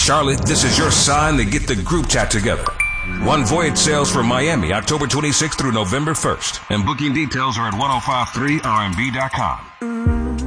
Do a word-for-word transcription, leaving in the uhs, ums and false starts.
Charlotte, this is your sign to get the group chat together. One Voyage sails for Miami, October twenty-sixth through November first. And booking details are at ten fifty-three R M B dot com.